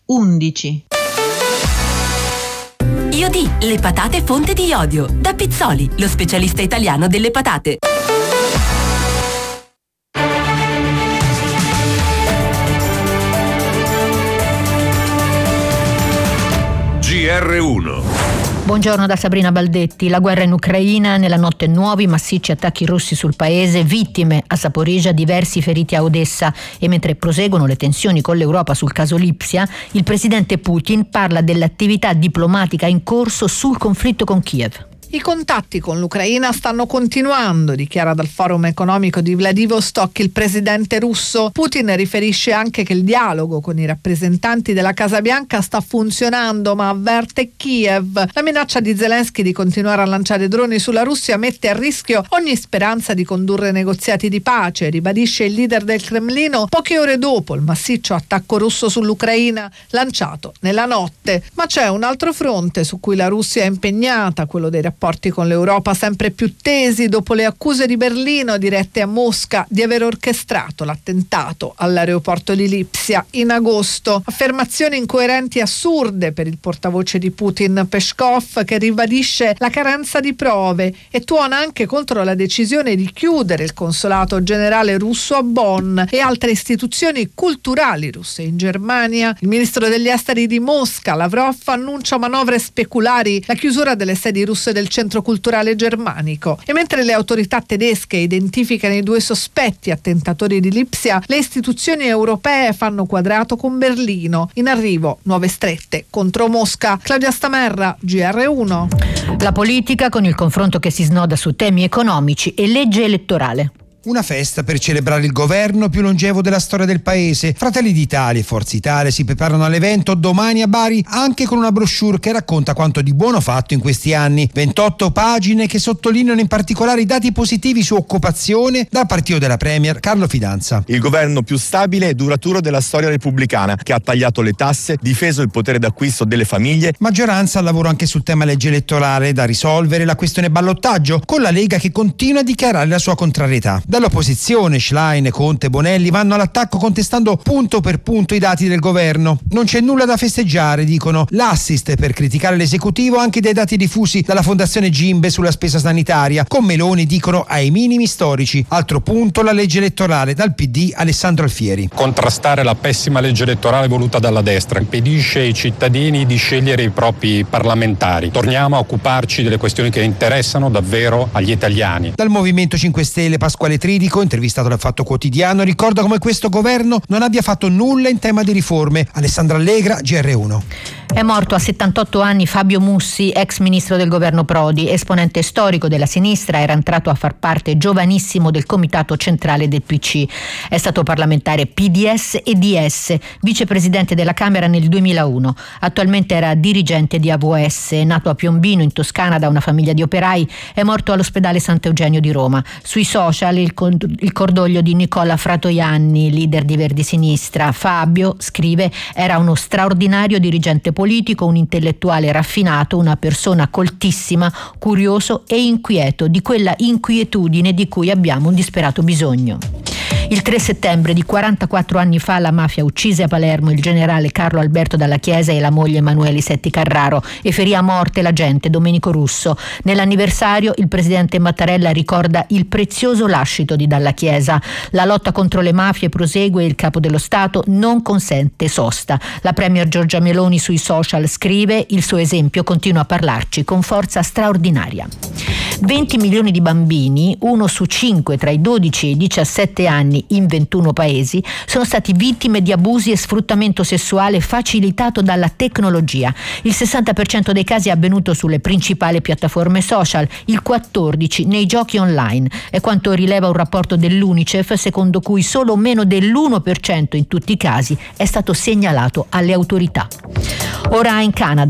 11. Iodì, le patate fonte di iodio. Da Pizzoli, lo specialista italiano delle patate. GR1. Buongiorno da Sabrina Baldetti. La guerra in Ucraina, nella notte nuovi massicci attacchi russi sul paese, vittime a Zaporizhzhia, diversi feriti a Odessa, e mentre proseguono le tensioni con l'Europa sul caso Lipsia, il presidente Putin parla dell'attività diplomatica in corso sul conflitto con Kiev. I contatti con l'Ucraina stanno continuando, dichiara dal forum economico di Vladivostok il presidente russo. Putin riferisce anche che il dialogo con i rappresentanti della Casa Bianca sta funzionando, ma avverte Kiev. La minaccia di Zelensky di continuare a lanciare droni sulla Russia mette a rischio ogni speranza di condurre negoziati di pace, ribadisce il leader del Cremlino poche ore dopo il massiccio attacco russo sull'Ucraina lanciato nella notte. Ma c'è un altro fronte su cui la Russia è impegnata, quello dei rapporti con l'Europa sempre più tesi dopo le accuse di Berlino dirette a Mosca di aver orchestrato l'attentato all'aeroporto di Lipsia in agosto. Affermazioni incoerenti e assurde per il portavoce di Putin Peskov, che ribadisce la carenza di prove e tuona anche contro la decisione di chiudere il consolato generale russo a Bonn e altre istituzioni culturali russe in Germania. Il ministro degli esteri di Mosca, Lavrov, annuncia manovre speculari, la chiusura delle sedi russe del centro culturale germanico. E mentre le autorità tedesche identificano i 2 sospetti attentatori di Lipsia, le istituzioni europee fanno quadrato con Berlino. In arrivo nuove strette contro Mosca. Claudia Stamerra, GR1. La politica con il confronto che si snoda su temi economici e legge elettorale. Una festa per celebrare il governo più longevo della storia del paese. Fratelli d'Italia e Forza Italia si preparano all'evento domani a Bari, anche con una brochure che racconta quanto di buono fatto in questi anni. 28 pagine che sottolineano in particolare i dati positivi su occupazione dal partito della Premier Carlo Fidanza. Il governo più stabile e duraturo della storia repubblicana, che ha tagliato le tasse, difeso il potere d'acquisto delle famiglie. Maggioranza al lavoro anche sul tema legge elettorale, da risolvere la questione ballottaggio, con la Lega che continua a dichiarare la sua contrarietà. Dall'opposizione Schlein, Conte e Bonelli vanno all'attacco contestando punto per punto i dati del governo. Non c'è nulla da festeggiare, dicono. L'assist per criticare l'esecutivo anche dai dati diffusi dalla Fondazione Gimbe sulla spesa sanitaria. Con Meloni, dicono, ai minimi storici. Altro punto, la legge elettorale, dal PD Alessandro Alfieri. Contrastare la pessima legge elettorale voluta dalla destra impedisce ai cittadini di scegliere i propri parlamentari. Torniamo a occuparci delle questioni che interessano davvero agli italiani. Dal Movimento 5 Stelle Pasquale Tridico, intervistato dal Fatto Quotidiano, ricorda come questo governo non abbia fatto nulla in tema di riforme. Alessandra Allegra, GR1. È morto a 78 anni Fabio Mussi, ex ministro del governo Prodi, esponente storico della sinistra, era entrato a far parte giovanissimo del comitato centrale del PC. È stato parlamentare PDS e DS, vicepresidente della Camera nel 2001. Attualmente era dirigente di AVS, nato a Piombino in Toscana da una famiglia di operai, è morto all'ospedale Sant'Eugenio di Roma. Sui social il cordoglio di Nicola Fratoianni, leader di Verdi Sinistra. Fabio, scrive, era uno straordinario dirigente politico, un intellettuale raffinato, una persona coltissima, curioso e inquieto, di quella inquietudine di cui abbiamo un disperato bisogno. Il 3 settembre di 44 anni fa la mafia uccise a Palermo il generale Carlo Alberto Dalla Chiesa e la moglie Emanuele Setti Carraro e ferì a morte l'agente Domenico Russo. Nell'anniversario il presidente Mattarella ricorda il prezioso lascito di Dalla Chiesa. La lotta contro le mafie prosegue e il capo dello Stato non consente sosta. La premier Giorgia Meloni sui social scrive: il suo esempio continua a parlarci con forza straordinaria. 20 milioni di bambini, 1 su 5 tra i 12 e i 17 anni in 21 paesi, sono stati vittime di abusi e sfruttamento sessuale facilitato dalla tecnologia. Il 60% dei casi è avvenuto sulle principali piattaforme social, il 14% nei giochi online. È quanto rileva un rapporto dell'UNICEF, secondo cui solo meno dell'1% in tutti i casi è stato segnalato alle autorità. Ora in Canada.